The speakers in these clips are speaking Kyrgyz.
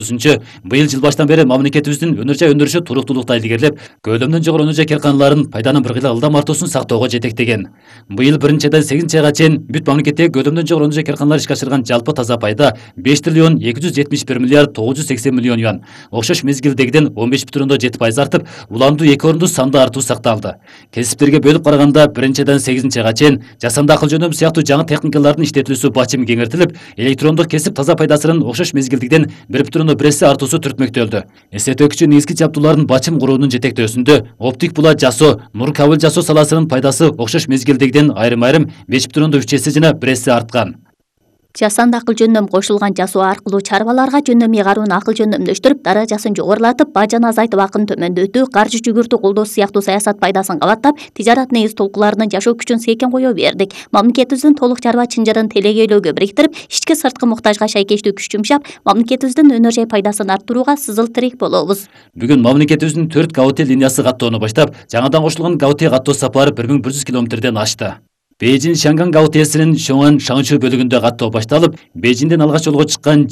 Сөзүнчө, быйыл жыл баштан бери мамлекетибиздин өнөр жай өндүрүшү туруктуулукту илгерлеп, көлөмдөн жогору өнөр жай карканаларын пайданын бир кыйла ылдам артуусун сактоого жетектеген. Быйыл 1-ден 8-айга чейин бүт мамлекеттеги көлөмдөн жогору өнөр жай карканалар ишке ашырган жалпы таза пайда 5 триллион 271 миллиард 980 миллион юан. Окшош мезгилдегиден 15,7% артып, уламдуу 2 орунду санды артуу сакталды. Кесиптерге бөлүп караганда 1-ден 8-айга чейин жасанды акыл жөнөмү сыяктуу жаңы техникалардын иштетилүүсү бачымы кеңейтилип, электрондук кесип таза пайдасынын окшош мезгилдегиден 1,1 артуусу түртмөктөлдү. Эстетүүчү негизги жабдуулардын бачым курууунун жетектөөсүндө оптик була жасоо, нур кабыл жасоо саласынын пайдасы окшош мезгилдегиден айрым-айрым 5,3 эсе жана 1 эсе арткан. Жасанды акыл жөндөм кошулган жасоо аркылуу чарбаларга жөндөм ыйгарууну акыл жөндөмдөштүрүп, даражасын жогорулатып, бажаны азайтып акын төмөндөтүү, каржы жүгүртүү колдоо сыяктуу саясат пайдасын кабаттап, тижарат негиз толкуларынын жашоо күчүн сейкен кое бердик. Мамлекетибиздин толук чарба чынжырын телегейлөөгө бириктирип, ички сырткы муктажга шайкештүү күч жумшап, мамлекетибиздин өнөр жай пайдасын арттырууга сызыл тирек болобуз. Бүгүн мамлекетибиздин 4 ГАУТЕ линиясы каттоону баштап, жаңадан кошулган ГАУТЕ каттоо сапары 1100 километрден ашты. Бейжин Шанган ГАУТЕсинин Шоңан Шаңчу бөлүгүндө каттоо башталып, Бейжинден алгач жолго чыккан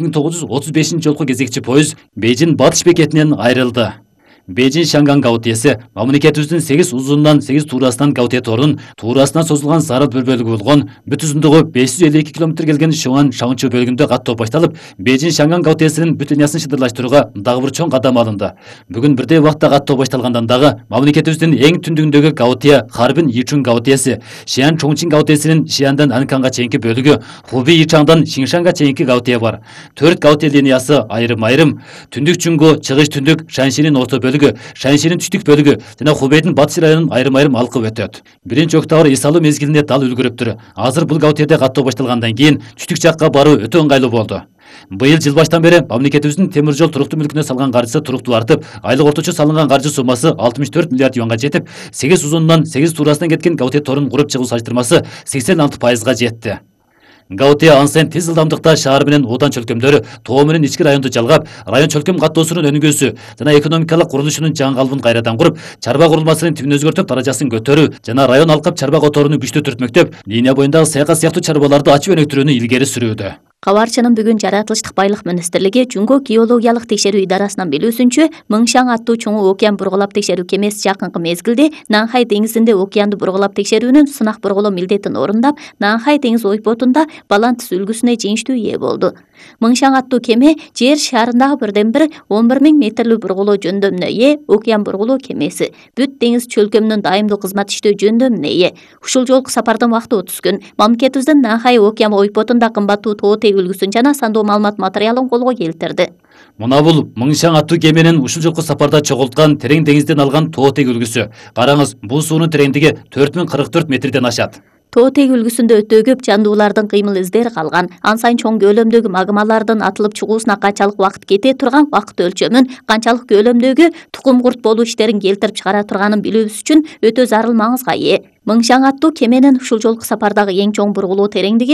G3935 жолку кезекчи поезд Бейжин батыш бекетинен айрылды. Бейжин Шанган ГАУТЕси мамлекетибиздин 8 узунунан 8 туурасынан ГАУТЕ торунун туурасынан созулган зарыл бир бөлүгү болгон бүт узундугу 552 км келген Шоңан Шаңчу бөлүгүндө каттоо башталып, Бейжин Шанган ГАУТЕсинин бүт линиясын шыдырлаштырууга дагы бир чоң кадам алынды. Бүгүн бирдей убакта каттоо башталгандан дагы мамлекетибиздин эң түндүгүндөгү ГАУТЕ Харбин Ичун ГАУТЕси, Шиан Чоңчин ГАУТЕсинин Шиандан Анканга чейинки бөлүгү, Хубей Ичаңдан Шиншанга чейинки ГАУТЕ бар. 4 ГАУТЕ линиясы айрым-айрым түндүк Чуңгу, чыгыш түндүк, Шаншинин орто бөлүгү, Шаншинин түштүк бөлүгү жана Хубейдин батыш районун айрым-айрым алкып өтөт. Биринчи октябрь эс алуу мезгилинде дал үлгүрүптүр. Азыр бул ГАУТЕде каттоо башталгандан кийин түштүк жакка баруу өтө ыңгайлуу болду. Быйыл жыл баштан бери мамлекетибиздин темир жол туруктуу мүлкүнө салган каржысы туруктуу артып, айлык орточо салынган каржы суммасы 64 миллиард юанга жетип, 8 узунунан 8 туурасынан кеткен ГАУТЕ торун куруп чыгуу салыштырмасы 86%га жетти. ГАУТЕ ансен тез ылдамдыкта шаар менен Уудан чөлкөмдөрү, Тоо менен ички районду жалгап, район чөлкөм каттоосунун өнүгүүсү жана экономикалык курулушунун жаңы калыбын кайрадан куруп, чарба курулмасынын тибин өзгөртүп, даражасын көтөрүү жана район алкап чарба которууну күчтүү түртмөктөп, линия боюндагы саякат сыяктуу чарбаларды ачып өнүктүрүүнү илгери сүрүүдө. Кабарчынын бүгүн жаратылыштык байлык министрлиги Жуңго геологиялык текшерүү идарасынан билүүсүнчө, Мыңшаң аттуу чоң океан бургулап текшерүү кемеси жакынкы мезгилде Нанхай деңизинде океанды бургулап текшерүүнүн сынак бургулоо милдетин орундап, Нанхай деңиз ойпотунда Балантис үлгүсүнө жеңиштүү ээ болду. Мыңшаң аттуу кеме жер шарындагы бирден бир 11.000 метрлүү бургулоо жөндөмүнө ээ океан бургулоо кемеси. Бүт деңиз чөлкөмүнүн дайымдуу кызмат иштөө жөндөмүнө ээ. Ушул жолку сапардын убакыты 30 күн. Мамлекетибиздин Нанхай океан ойпотунда кымбаттуу тоо үлгүсүн жана сандуу маалымат материалын колго келтирди. Мына бул Мыңшаң аттуу кеменин ушул жолку сапарда чогулткан терең деңизден алган тоо тег үлгүсү. Караңыз, бул суунун тереңдиги 4044 метрден ашат. Тоо тег үлгүсүндө өтө көп жандуулардын кыймыл издери калган. Ансайын чоң көлөмдөгү магмалардын атылып чыгуусуна канчалык убакыт кете турган убакыт өлчөмүн, канчалык көлөмдөгү тукум курт болуу иштерин келтирип чыгара турганын билүүбүз үчүн өтө зарыл маңызга ээ. Мыңшаң аттуу кеменин ушул жолку сапардагы эң чоң бургулоо тереңдиги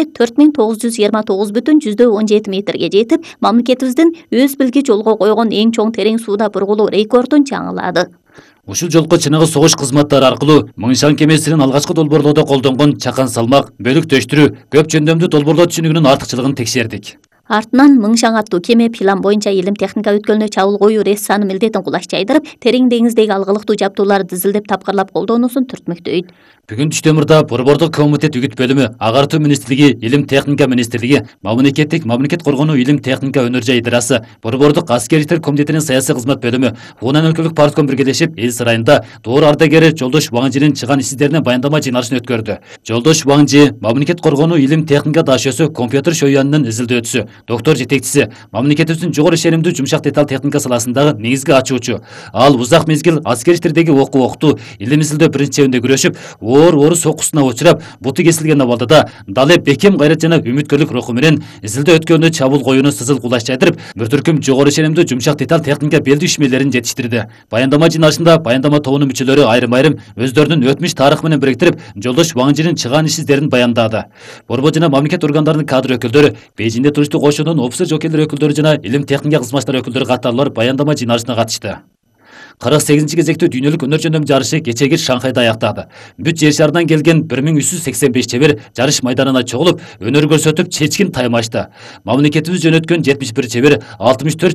4929,17 метрге жетип, мамлекетибиздин өз билги жолго койгон эң чоң терең сууда бургулоо рекордун жаңылады. Ушул жолку чыныгы согуш кызматтары аркылуу Мыңшаң кемесинин алгачкы долбоорлоодо колдонгон чакан салмак, бөлүк төштүрүү, көп жөндөмдүү долбоорлоо түшүнүгүнүн артыкчылыгын текшердик. Артынан Мыңшаң аттуу кеме план боюнча илим техника өткөлүнө чабуул коюу рессаны милдетин кулаш жайдырып, терең деңиздеги алгылыктуу жабдууларды дизилдеп тапкырлап колдоонусун түртмөктөйт. Бүгүн түштөмүрдө Борбордук комитет үгүт бөлүмү, Агартуу министрлиги, Илим техника министрлиги, мамлекет коргонуу илим техника өнөр жай идарасы, Борбордук аскер комитетинин саясий кызмат бөлүмү, Хунан өлкөлүк партком биргелешип, эл сарайында доор ардагери Жолдош Ваңжинин чыган ишсиздерине баяндама жыйналышын өткөрдү. Жолдош Ваңжи, мамлекет коргонуу илим техника дашөсү компьютер шоюанынын изилдөөчүсү, доктор жетекчиси, мамлекетибиздин жогору ишенимдүү жумшак деталь техника саласындагы негизги ачуучу. Ал узак мезгил аскер иштердеги окуу окту, илим изилдөө биринчи чебинде күрөшүп, оор сокусуна учурап, буту кесилген абалда далы бекем гайрат жана үмүткөрлүк руху менен изилдөө өткөнү чабуул коюуну сызыл кулаш жайдырып, бир түркүм жогору ишенимдүү жумшак деталь техника белди ишмелерин жетиштирди. Баяндама жыйналышында баяндама тобунун мүчөлөрү айрым-айрым өздөрүнүн өтмүш тарыхы менен бириктирип, Жолдош Ваңжинин чыган ишсиздерин баяндады. Борбор жана мамлекет органдарынын кадр өкүлдөрү, Бейжиңде туруштук кошунунун офицер жокейлер өкүлдөрү жана илим техника кызматчылары өкүлдөрү катарлар баяндама жыйналышына катышты. 48 кезектүү дүйнөлүк өнөр жөнөм жарышы кечеги Шанхайда аяктады. Бүт жер шарынан келген 1385 чебер жарыш майданына чогулуп, өнөр көрсөтүп, чечкин тайм ачты. Мамлекетибиз жөнөткөн 71 чебер 64